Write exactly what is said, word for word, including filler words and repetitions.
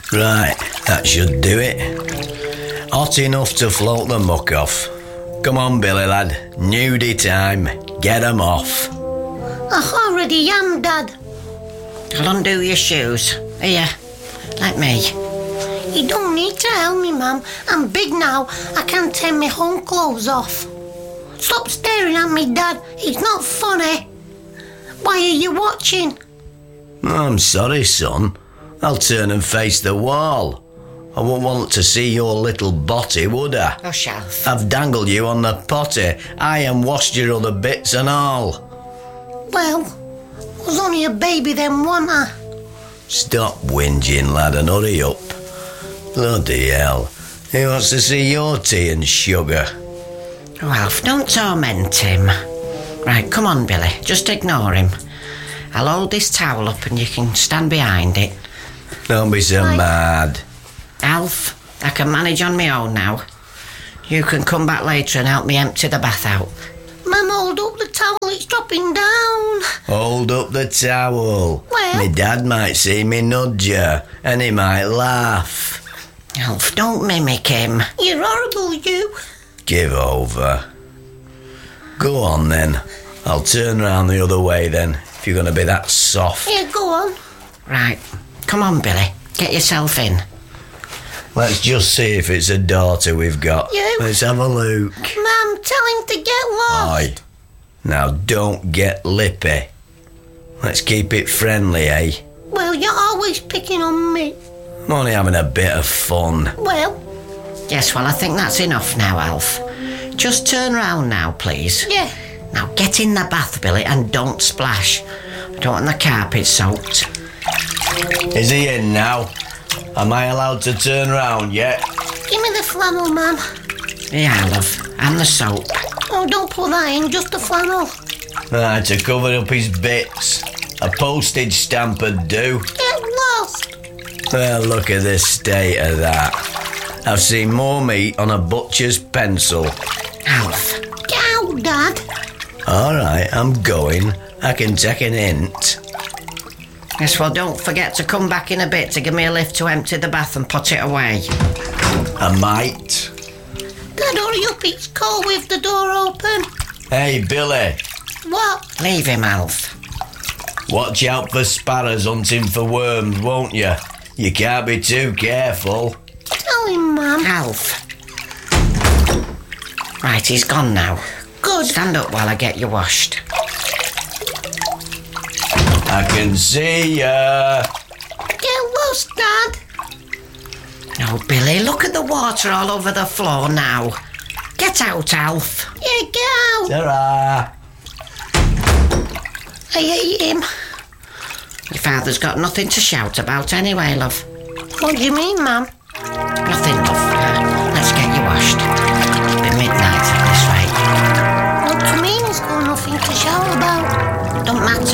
Right, that should do it. Hot enough to float the muck off. Come on, Billy lad. Nudie time. Get 'em off. I already am, Dad. I'll undo your shoes. Here, let me. You don't need to help me, Mum. I'm big now. I can take my home clothes off. Stop staring at me, Dad. It's not funny. Why are you watching? I'm sorry, son. I'll turn and face the wall. I wouldn't want to see your little body, would I? Hush, Alf. I've dangled you on the potty. I and washed your other bits and all. Well, I was only a baby then, wasn't I? Stop whinging, lad, and hurry up. Bloody hell. Who wants to see your tea and sugar? Oh, Alf, don't torment him. Right, come on, Billy. Just ignore him. I'll hold this towel up and you can stand behind it. Don't be so Right. mad. Alf, I can manage on my own now. You can come back later and help me empty the bath out. Mum, hold up the towel. It's dropping down. Hold up the towel. Well- My dad might see me nudge you, and he might laugh. Alf, don't mimic him. You're horrible, you. Give over. Go on then. I'll turn round the other way then, if you're going to be that soft. Here, go on. Right, come on, Billy. Get yourself in. Let's just see if it's a daughter we've got. You. Let's have a look. Mum, tell him to get lost. Aye. Now don't get lippy. Let's keep it friendly, eh? Well, you're always picking on me. I'm only having a bit of fun. Well, Yes, well, I think that's enough now, Alf. Just turn round now, please. yeah. Now get in the bath, Billy, and don't splash. I don't want the carpet soaked. Is he in now? Am I allowed to turn round yet? Give me the flannel, Mum. Yeah, love. And the soap. Oh, don't put that in, just the flannel. Right, to cover up his bits. A postage stamp would do. Get lost. Well, look at the state of that. I've seen more meat on a butcher's pencil. Alf. Get out, Dad. All right, I'm going. I can take an hint. Yes, well, don't forget to come back in a bit to give me a lift to empty the bath and put it away. I might. Dad, hurry up, it's cold with the door open. Hey, Billy. What? Leave him, Alf. Watch out for sparrows hunting for worms, won't you? You can't be too careful. Tell him, Mum. Alf. Right, he's gone now. Good. Stand up while I get you washed. I can see ya. Get lost, Dad. No, Billy, look at the water all over the floor now. Get out, Alf. Yeah, get out. Ta-ra. I hate him. Your father's got nothing to shout about anyway, love. What do you mean, Mum? Nothing, love. Uh, let's get you washed. It'll be midnight at this rate. What do you mean he's got nothing to shout about? Don't matter.